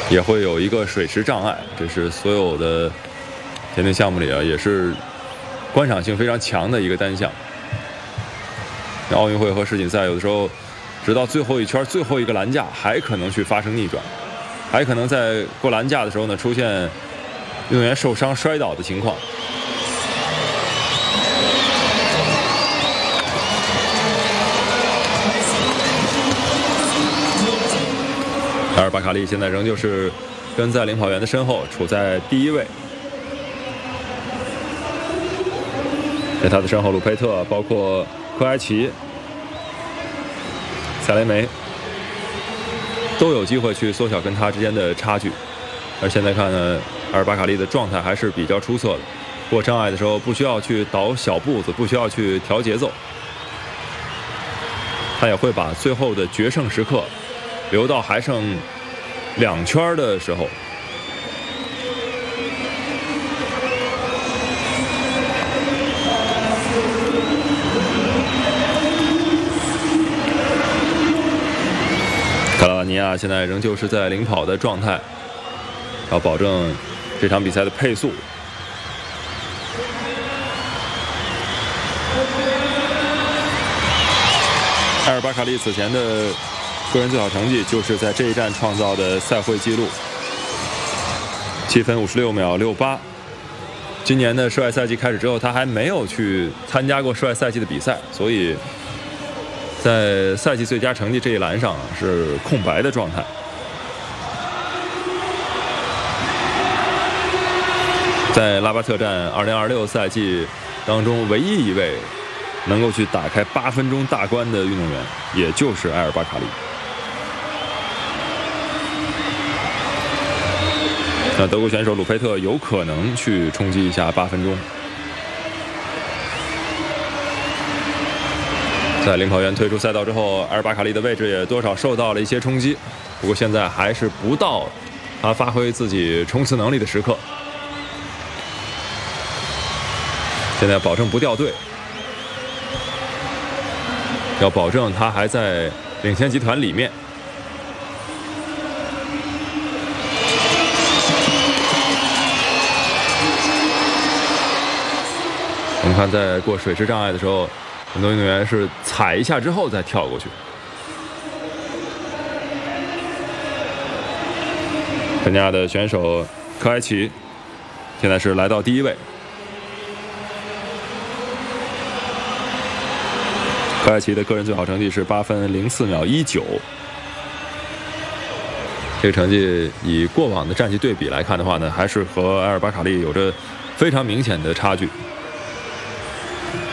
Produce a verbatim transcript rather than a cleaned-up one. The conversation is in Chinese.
也会有一个水池障碍，这是所有的田径项目里啊，也是观赏性非常强的一个单项。奥运会和世锦赛有的时候，直到最后一圈、最后一个栏架，还可能去发生逆转，还可能在过栏架的时候呢，出现运动员受伤摔倒的情况。阿尔巴卡利现在仍旧是跟在领跑员的身后，处在第一位。在他的身后，鲁佩特，包括科埃奇、塞雷梅，都有机会去缩小跟他之间的差距。而现在看呢，阿尔巴卡利的状态还是比较出色的。过障碍的时候不需要去倒小步子，不需要去调节奏，他也会把最后的决胜时刻留到还剩两圈的时候。卡拉瓦尼亚现在仍旧是在领跑的状态，要保证这场比赛的配速。埃尔巴卡利此前的个人最好成绩就是在这一站创造的赛会纪录，七分五十六秒六八。今年的室外赛季开始之后，他还没有去参加过室外赛季的比赛，所以在赛季最佳成绩这一栏上是空白的状态。在拉巴特站二零二六赛季当中，唯一一位能够去打开八分钟大关的运动员，也就是埃尔巴卡利。那德国选手鲁佩特有可能去冲击一下八分钟。在领跑员退出赛道之后，埃尔巴卡利的位置也多少受到了一些冲击，不过现在还是不到他发挥自己冲刺能力的时刻。现在要保证不掉队，要保证他还在领先集团里面。我们看，在过水池障碍的时候，很多运动员是踩一下之后再跳过去。肯尼亚的选手科埃奇现在是来到第一位。科埃奇的个人最好成绩是八分零四秒一九，这个成绩以过往的战绩对比来看的话呢，还是和埃尔巴卡利有着非常明显的差距。